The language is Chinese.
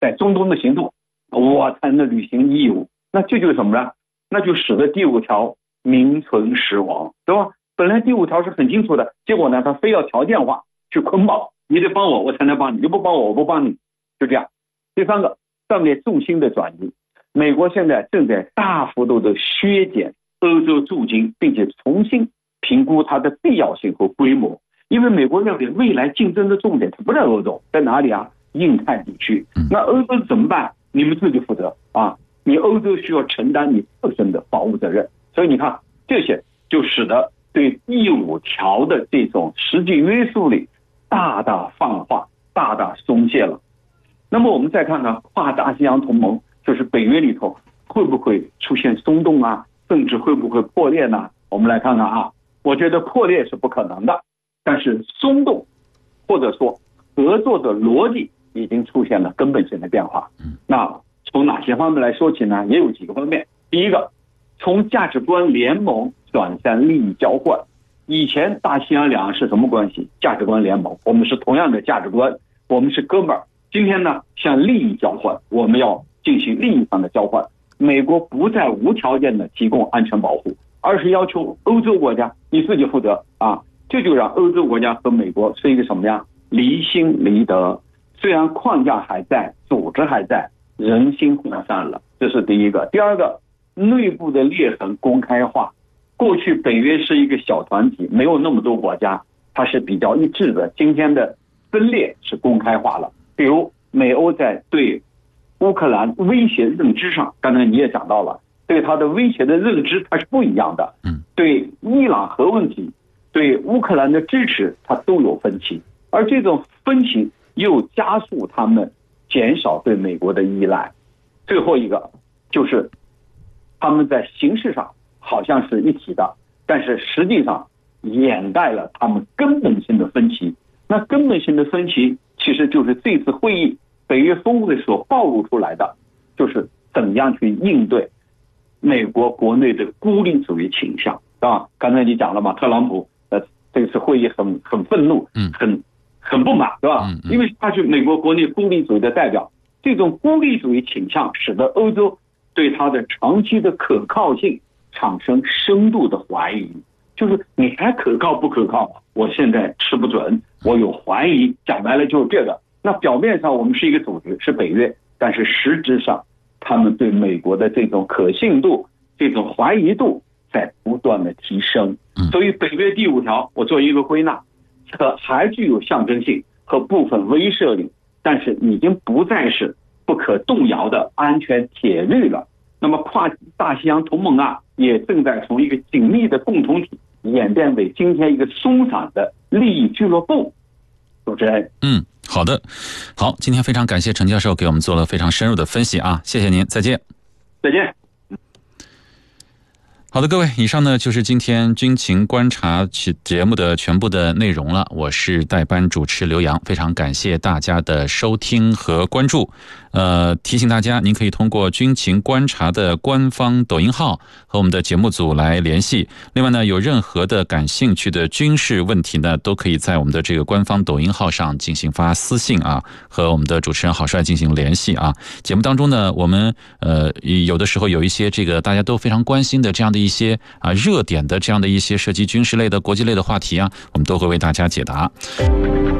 在中东的行动，我才能履行义务。那这就是什么呢？那就使得第5条名存实亡，对吧？本来第5条是很清楚的，结果呢，他非要条件化去捆绑，你得帮我，我才能帮你，你不帮我，我不帮你，就这样。第3个，战略重心的转移，美国现在正在大幅度的削减欧洲驻军，并且重新评估它的必要性和规模。因为美国认为未来竞争的重点它不在欧洲，在哪里啊？印太地区。那欧洲怎么办？你们自己负责啊！你欧洲需要承担你自身的防务责任。所以你看，这些就使得对第5条的这种实际约束力大大放化、大大松懈了。那么我们再看看跨大西洋同盟，就是北约里头会不会出现松动啊，甚至会不会破裂呢？我们来看看啊，我觉得破裂是不可能的，但是松动或者说合作的逻辑已经出现了根本性的变化。那从哪些方面来说起呢？也有几个方面。第一个，从价值观联盟转向利益交换。以前大西洋两岸是什么关系？价值观联盟，我们是同样的价值观，我们是哥们儿。今天呢，向利益交换，我们要进行利益上的交换。美国不再无条件的提供安全保护，而是要求欧洲国家你自己负责啊！这就让欧洲国家和美国是一个什么呀？离心离德。虽然框架还在，组织还在，人心涣散了，这是第一个。第二个，内部的裂痕公开化。过去北约是一个小团体，没有那么多国家，它是比较一致的。今天的分裂是公开化了。比如美欧在对乌克兰威胁认知上，刚才你也讲到了，对它的威胁的认知它是不一样的。对伊朗核问题，对乌克兰的支持，它都有分歧，而这种分歧又加速他们减少对美国的依赖。最后一个就是他们在形式上好像是一体的，但是实际上掩盖了他们根本性的分歧。那根本性的分歧其实就是这次会议北约峰会所暴露出来的，就是怎样去应对美国国内的孤立主义倾向，是吧？刚才你讲了嘛，特朗普这次会议很愤怒，很不满，是吧？因为他是美国国内孤立主义的代表，这种孤立主义倾向使得欧洲对他的长期的可靠性产生深度的怀疑，就是你还可靠不可靠？我现在吃不准，我有怀疑。讲白了就是这个。那表面上我们是一个组织，是北约，但是实质上他们对美国的这种可信度、这种怀疑度在不断的提升。所以北约第5条，我做一个归纳，还具有象征性和部分威慑力，但是已经不再是不可动摇的安全铁律了。那么跨大西洋同盟啊，也正在从一个紧密的共同体演变为今天一个松散的利益俱乐部。主持人， 好的，好，今天非常感谢陈教授给我们做了非常深入的分析啊，谢谢您，再见。 再见。 好的，各位，以上呢就是今天军情观察节目的全部的内容了。我是代班主持刘洋，非常感谢大家的收听和关注。提醒大家，您可以通过军情观察的官方抖音号和我们的节目组来联系。另外呢，有任何的感兴趣的军事问题呢，都可以在我们的这个官方抖音号上进行发私信啊，和我们的主持人郝帅进行联系啊。节目当中呢，我们有的时候有一些这个大家都非常关心的这样的一些热点的这样的一些涉及军事类的国际类的话题啊，我们都会为大家解答。